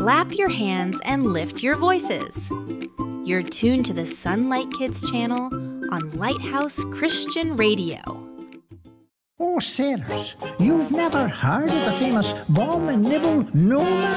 clap your hands and lift your voices. You're tuned to the Sunlight Kids channel on Lighthouse Christian Radio. Oh, sailors, you've never heard of the famous Bomb and Nibble No